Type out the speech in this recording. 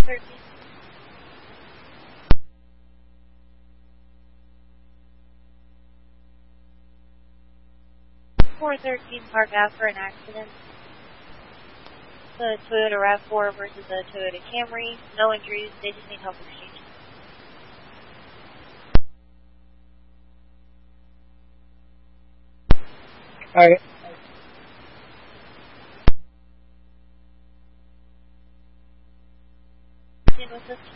413. 413 Park Ave for an accident. The Toyota RAV4 versus the Toyota Camry. No injuries, they just need help exchange. Alright. What's this?